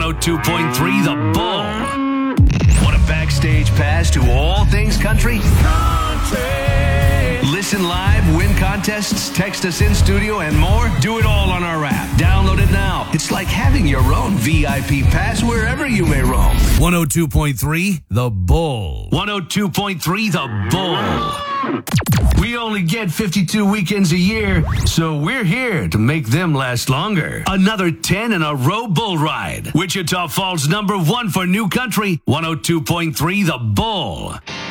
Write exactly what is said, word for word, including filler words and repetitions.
oh two point three The Bull. Want a backstage pass to all things country? Country! Listen live, win contests, text us in studio, and more? Do it all on our app. Download it now. It's like having your own V I P pass wherever you may roam. one oh two point three The Bull. one oh two point three The Bull. We only get fifty-two weekends a year, so we're here to make them last longer. Another ten in a row bull ride. Wichita Falls number one for new country, one oh two point three The Bull.